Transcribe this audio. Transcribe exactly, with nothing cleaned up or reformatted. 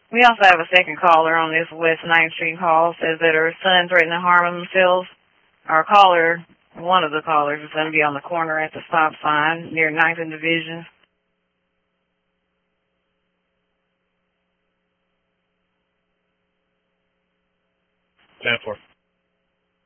We also have a second caller on this West ninth Street call. Says that her son threatened to harm themselves. Our caller, one of the callers, is going to be on the corner at the stop sign near ninth and Division. ten four.